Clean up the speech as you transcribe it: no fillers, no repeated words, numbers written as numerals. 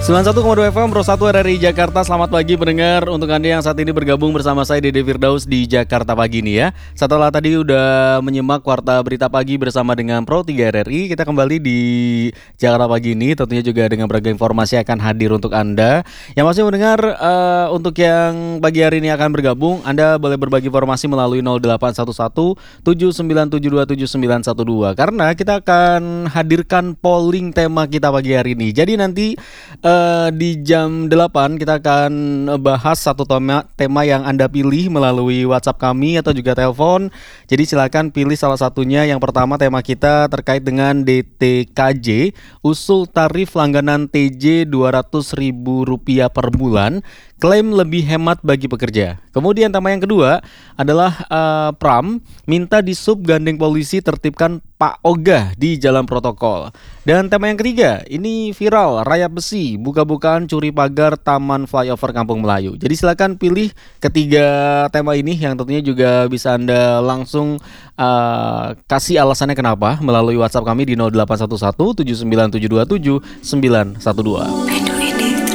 91,2 FM Pro 1 RRI Jakarta. Selamat pagi pendengar. Untuk Anda yang saat ini bergabung bersama saya Dede Firdaus di Jakarta Pagi ini ya. Setelah tadi udah menyimak Warta Berita Pagi bersama dengan Pro 3 RRI, kita kembali di Jakarta Pagi ini tentunya juga dengan berbagai informasi akan hadir untuk Anda. Yang masih mendengar, untuk yang pagi hari ini akan bergabung, Anda boleh berbagi informasi melalui 0811 7972 7912 karena kita akan hadirkan polling tema kita pagi hari ini. Jadi nanti di jam 8 kita akan bahas satu tema yang Anda pilih melalui WhatsApp kami atau juga telepon. Jadi silakan pilih salah satunya. Yang pertama tema kita terkait dengan DTKJ, usul tarif langganan TJ Rp200.000 per bulan, klaim lebih hemat bagi pekerja. Kemudian tema yang kedua adalah Pram minta disub gandeng polisi tertibkan Pak Ogah di jalan protokol. Dan tema yang ketiga ini viral, rayap besi buka-bukaan curi pagar Taman Flyover Kampung Melayu. Jadi silakan pilih ketiga tema ini yang tentunya juga bisa Anda langsung kasih alasannya kenapa melalui WhatsApp kami di 0811 7972 7912.